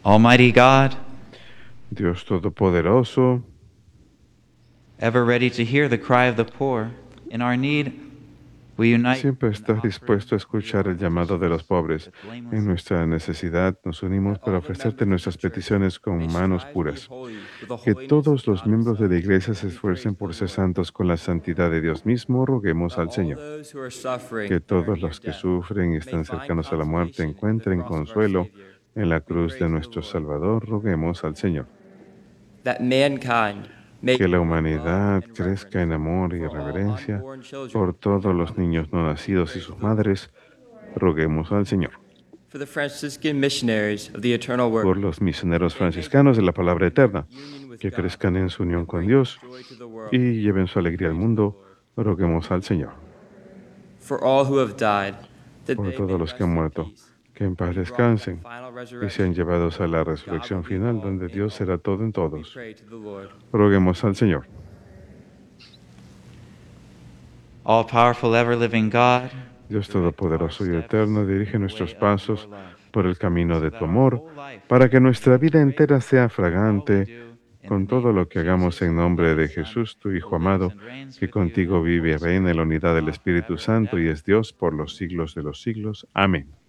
Almighty God, Dios Todopoderoso, ever ready to hear the cry of the poor, in our need, we unite siempre in estás dispuesto a escuchar el llamado de los pobres. En nuestra necesidad nos unimos para ofrecerte nuestras peticiones con manos puras. Que todos los miembros de la Iglesia se esfuercen por ser santos con la santidad de Dios mismo, roguemos al Señor. Que todos los que sufren y están cercanos a la muerte encuentren consuelo en la cruz de nuestro Salvador, roguemos al Señor. Que la humanidad crezca en amor y reverencia por todos los niños no nacidos y sus madres, roguemos al Señor. Por los misioneros franciscanos de la palabra eterna, que crezcan en su unión con Dios y lleven su alegría al mundo, roguemos al Señor. Por todos los que han muerto, que en paz descansen y sean llevados a la resurrección final, donde Dios será todo en todos. Roguemos al Señor. all powerful, ever living God, Dios Todopoderoso y Eterno, dirige nuestros pasos por el camino de tu amor, para que nuestra vida entera sea fragante con todo lo que hagamos en nombre de Jesús, tu Hijo amado, que contigo vive y reina en la unidad del Espíritu Santo y es Dios por los siglos de los siglos. Amén.